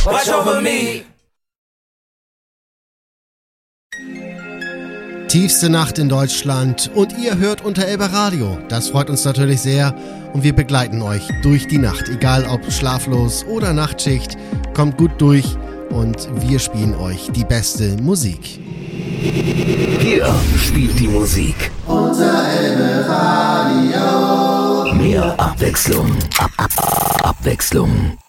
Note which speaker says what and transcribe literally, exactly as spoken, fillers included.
Speaker 1: watch over me.
Speaker 2: Tiefste Nacht in Deutschland und ihr hört unter Elbe Radio. Das freut uns natürlich sehr und wir begleiten euch durch die Nacht. Egal ob schlaflos oder Nachtschicht, kommt gut durch und wir spielen euch die beste Musik.
Speaker 3: Hier spielt die Musik.
Speaker 4: Unter Elbe Radio.
Speaker 3: Mehr Abwechslung. Ab, ab, Abwechslung.